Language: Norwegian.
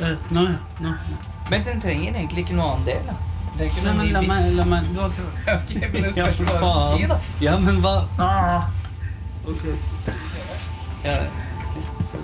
Nå. Men den trenger egentlig ikke noe annen del, da. Det er ikke Nei, noe men la meg du har Ok, men det spørs hva jeg skal si, da. Ja, men hva? Ok. Ja.